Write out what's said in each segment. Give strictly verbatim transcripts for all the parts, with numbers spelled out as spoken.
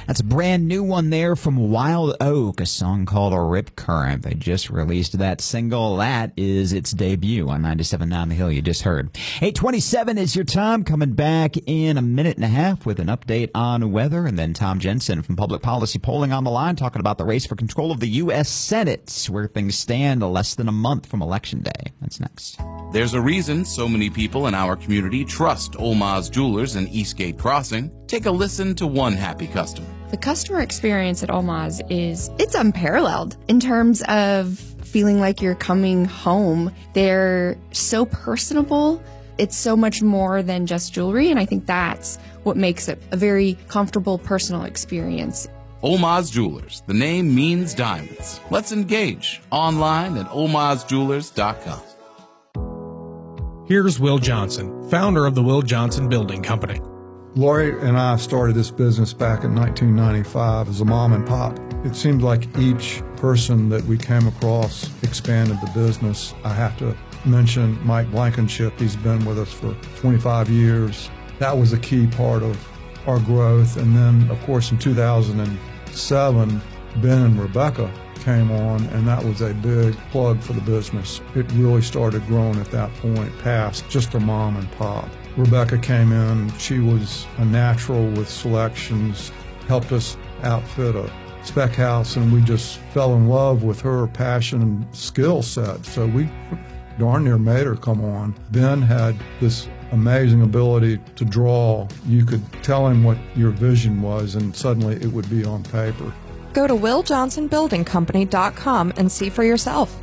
That's a brand new one there from Wild Oak, a song called Rip Current. They just released that single. That is its debut on ninety-seven point nine The Hill you just heard. eight twenty-seven is your time. Coming back in a minute and a half with an update on weather. And then Tom Jensen from Public Policy Polling on the line talking about the race for control of the U S Senate, where things stand less than a month from Election Day. That's next. There's a reason so many people in our community trust Olmaz Jewelers in Eastgate Crossing. Take a listen to one happy customer. The customer experience at Olmaz is, it's unparalleled in terms of feeling like you're coming home. They're so personable. It's so much more than just jewelry, and I think that's what makes it a very comfortable personal experience. Olmaz Jewelers. The name means diamonds. Let's engage online at olmaz jewelers dot com. Here's Will Johnson, founder of the Will Johnson Building Company. Lori and I started this business back in nineteen ninety-five as a mom and pop. It seemed like each person that we came across expanded the business. I have to mention Mike Blankenship. He's been with us for twenty-five years. That was a key part of our growth. And then, of course, in two thousand seven, Ben and Rebecca came on, and that was a big plug for the business. It really started growing at that point, past just a mom and pop. Rebecca came in. She was a natural with selections, helped us outfit a spec house, and we just fell in love with her passion and skill set. So we darn near made her come on. Ben had this amazing ability to draw. You could tell him what your vision was, and suddenly it would be on paper. Go to will johnson building company dot com and see for yourself.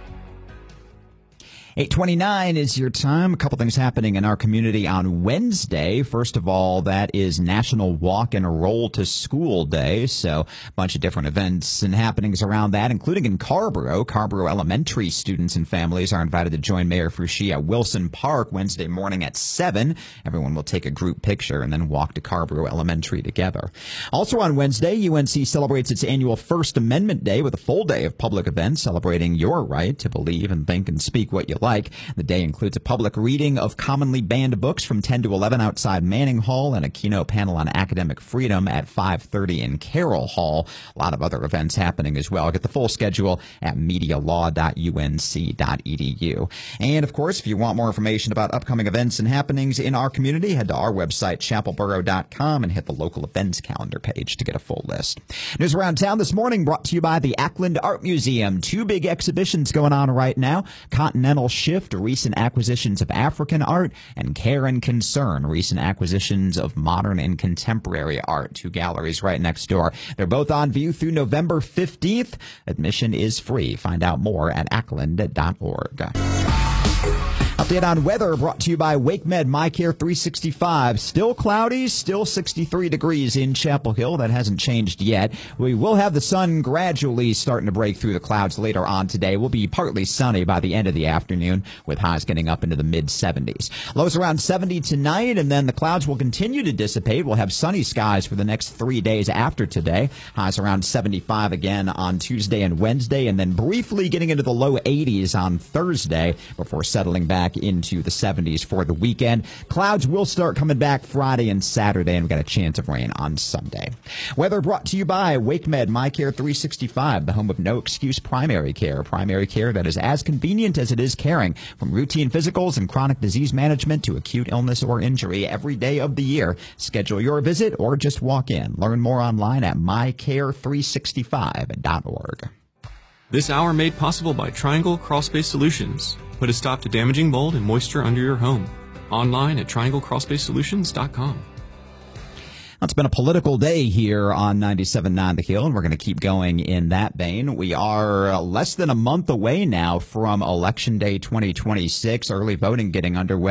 eight twenty-nine is your time. A couple things happening in our community on Wednesday. First of all, that is National Walk and Roll to School Day. So a bunch of different events and happenings around that, including in Carrboro. Carrboro Elementary students and families are invited to join Mayor Foushee at Wilson Park Wednesday morning at seven. Everyone will take a group picture and then walk to Carrboro Elementary together. Also on Wednesday, U N C celebrates its annual First Amendment Day with a full day of public events celebrating your right to believe and think and speak what you like. Like. The day includes a public reading of commonly banned books from ten to eleven outside Manning Hall and a keynote panel on academic freedom at five thirty in Carroll Hall. A lot of other events happening as well. Get the full schedule at media law dot u n c dot e d u. And, of course, if you want more information about upcoming events and happenings in our community, head to our website, chapel borough dot com, and hit the local events calendar page to get a full list. News around town this morning brought to you by the Ackland Art Museum. Two big exhibitions going on right now. Continental Shift, recent acquisitions of African art, and Care and Concern, recent acquisitions of modern and contemporary art. Two galleries right next door. They're both on view through November fifteenth. Admission is free. Find out more at ackland dot org. Update on weather brought to you by WakeMed MyCare three sixty-five. Still cloudy, still sixty-three degrees in Chapel Hill. That hasn't changed yet. We will have the sun gradually starting to break through the clouds later on today. We'll be partly sunny by the end of the afternoon, with highs getting up into the mid seventies. Lows around seventy tonight, and then the clouds will continue to dissipate. We'll have sunny skies for the next three days after today. Highs around seventy-five again on Tuesday and Wednesday, and then briefly getting into the low eighties on Thursday before settling back into the seventies for the weekend. Clouds will start coming back Friday and Saturday, and we've got a chance of rain on Sunday. Weather brought to you by WakeMed MyCare three sixty-five, the home of no excuse primary care. Primary care that is as convenient as it is caring. From routine physicals and chronic disease management to acute illness or injury every day of the year. Schedule your visit or just walk in. Learn more online at my care three sixty-five dot org. This hour made possible by Triangle Crawlspace Solutions. Put a stop to damaging mold and moisture under your home. Online at triangle crawlspace solutions dot com. It's been a political day here on ninety-seven point nine The Hill, and we're going to keep going in that vein. We are less than a month away now from Election Day twenty twenty-six, early voting getting underway.